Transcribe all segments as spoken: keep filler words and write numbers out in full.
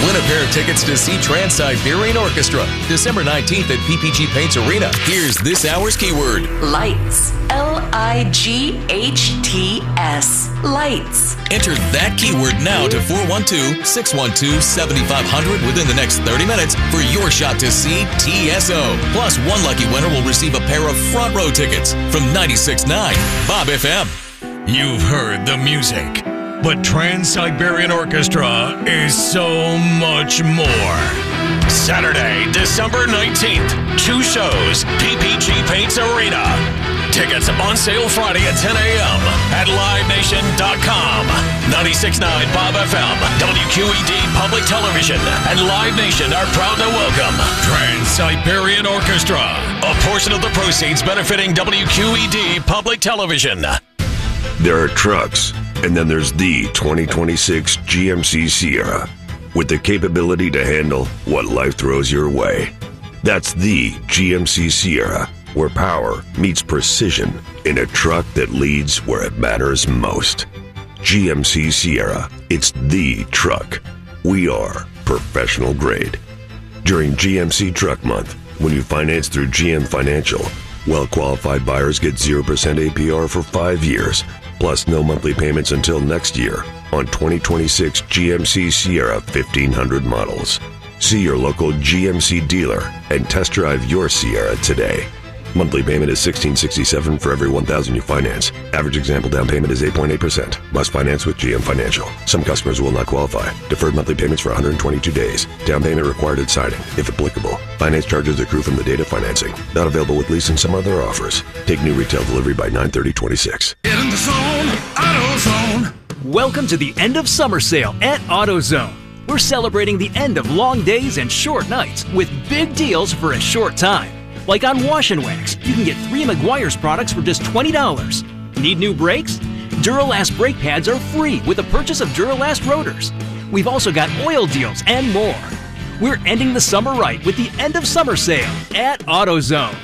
Win a pair of tickets to see Trans-Siberian Orchestra, December nineteenth at P P G Paints Arena. Here's this hour's keyword. Lights. L I G H T S. Lights. Enter that keyword now to four one two, six one two, seven five zero zero within the next thirty minutes for your shot to see T S O. Plus, one lucky winner will receive a pair of front row tickets from ninety-six point nine Bob F M. You've heard the music, but Trans-Siberian Orchestra is so much more. Saturday, December nineteenth, two shows, P P G Paints Arena. Tickets on sale Friday at ten a.m. at live nation dot com. ninety-six point nine Bob F M, W Q E D Public Television, and Live Nation are proud to welcome Trans-Siberian Orchestra. A portion of the proceeds benefiting W Q E D Public Television. There are trucks, and then there's the twenty twenty-six G M C Sierra, with the capability to handle what life throws your way. That's the G M C Sierra, where power meets precision in a truck that leads where it matters most. G M C Sierra, it's the truck. We are professional grade. During G M C Truck Month, when you finance through G M Financial, well-qualified buyers get zero percent A P R for five years, plus no monthly payments until next year on twenty twenty-six G M C Sierra fifteen hundred models. See your local G M C dealer and test drive your Sierra today. Monthly payment is sixteen sixty-seven for every one thousand you finance. Average example down payment is eight point eight percent. Must finance with G M Financial. Some customers will not qualify. Deferred monthly payments for one hundred twenty-two days. Down payment required at signing, if applicable. Finance charges accrue from the date of financing. Not available with lease and some other offers. Take new retail delivery by nine thirty twenty-six. Get in the zone, AutoZone. Welcome to the end of summer sale at AutoZone. We're celebrating the end of long days and short nights with big deals for a short time. Like on Wash and Wax, you can get three Meguiar's products for just twenty dollars. Need new brakes? Duralast brake pads are free with the purchase of Duralast rotors. We've also got oil deals and more. We're ending the summer right with the end of summer sale at AutoZone.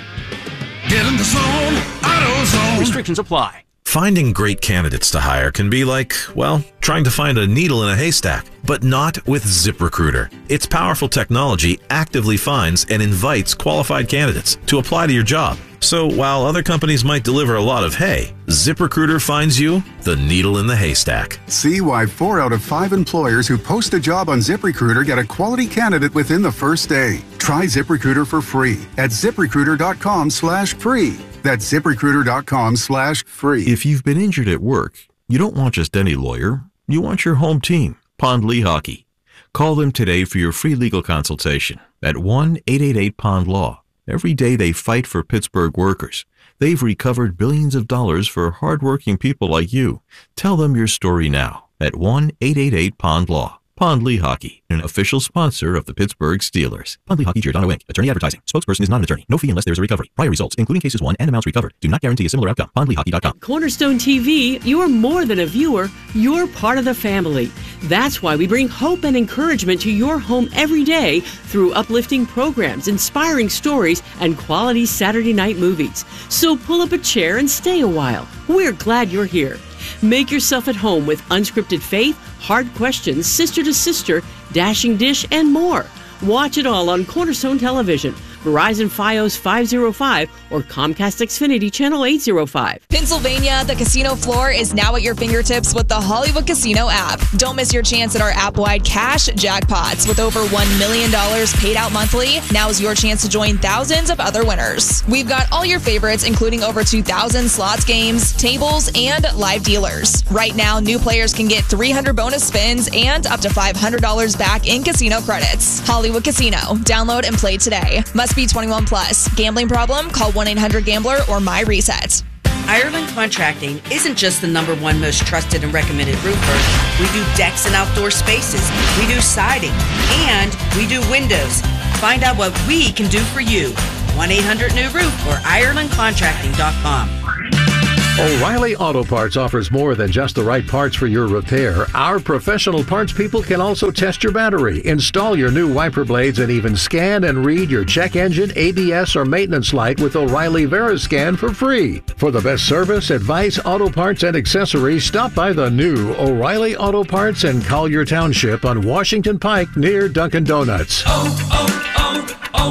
Get in the zone, AutoZone. Restrictions apply. Finding great candidates to hire can be like, well, trying to find a needle in a haystack, but not with ZipRecruiter. Its powerful technology actively finds and invites qualified candidates to apply to your job. So while other companies might deliver a lot of hay, ZipRecruiter finds you the needle in the haystack. See why four out of five employers who post a job on ZipRecruiter get a quality candidate within the first day. Try ZipRecruiter for free at ZipRecruiter.com slash free. That's ZipRecruiter.com slash free. If you've been injured at work, you don't want just any lawyer. You want your home team, Pond Lehocky. Call them today for your free legal consultation at one eight eight eight Pond Law. Every day they fight for Pittsburgh workers. They've recovered billions of dollars for hardworking people like you. Tell them your story now at one eight eight eight Pond Law. Pond Lehocky, an official sponsor of the Pittsburgh Steelers. Pond Lehocky, Giordano Incorporated. Attorney advertising. Spokesperson is not an attorney. No fee unless there is a recovery. Prior results, including cases won and amounts recovered, do not guarantee a similar outcome. pond lehocky dot com. Cornerstone T V, you're more than a viewer. You're part of the family. That's why we bring hope and encouragement to your home every day through uplifting programs, inspiring stories, and quality Saturday night movies. So pull up a chair and stay a while. We're glad you're here. Make yourself at home with unscripted faith, hard questions, sister to sister, dashing dish, and more. Watch it all on Cornerstone Television, Verizon Fios five oh five, or Comcast Xfinity Channel eight oh five. Pennsylvania, the casino floor is now at your fingertips with the Hollywood Casino app. Don't miss your chance at our app-wide cash jackpots. With over one million dollars paid out monthly, now's your chance to join thousands of other winners. We've got all your favorites, including over two thousand slots games, tables, and live dealers. Right now, new players can get three hundred bonus spins and up to five hundred dollars back in casino credits. Hollywood Casino. Download and play today. Must be twenty-one plus. Gambling problem? Call one eight hundred gambler or MyReset. Ireland Contracting isn't just the number one most trusted and recommended roofer. We do decks and outdoor spaces. We do siding. And we do windows. Find out what we can do for you. one eight hundred new roof or ireland contracting dot com. O'Reilly Auto Parts offers more than just the right parts for your repair. Our professional parts people can also test your battery, install your new wiper blades, and even scan and read your check engine, A B S, or maintenance light with O'Reilly VeriScan for free. For the best service, advice, auto parts, and accessories, stop by the new O'Reilly Auto Parts in Collier Township on Washington Pike near Dunkin' Donuts. Oh,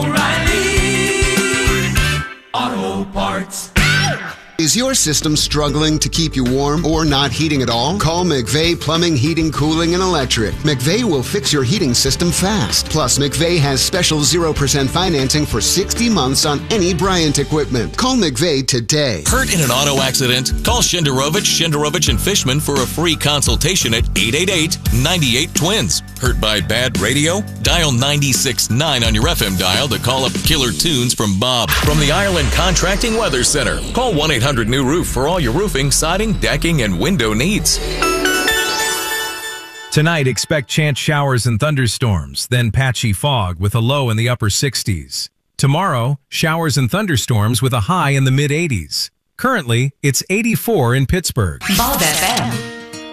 oh, oh, O'Reilly Auto Parts. Is your system struggling to keep you warm or not heating at all? Call McVeigh Plumbing, Heating, Cooling, and Electric. McVeigh will fix your heating system fast. Plus, McVeigh has special zero percent financing for sixty months on any Bryant equipment. Call McVeigh today. Hurt in an auto accident? Call Shenderovich, Shenderovich and Fishman for a free consultation at eight eight eight, nine eight, twins. Hurt by bad radio? Dial nine six nine on your F M dial to call up killer tunes from Bob. From the Ireland Contracting Weather Center. Call one eight hundred new roof for all your roofing, siding, decking, and window needs. Tonight, expect chance showers and thunderstorms, then patchy fog with a low in the upper sixties. Tomorrow, showers and thunderstorms with a high in the mid eighties. Currently, it's eighty-four in Pittsburgh. Bob F M.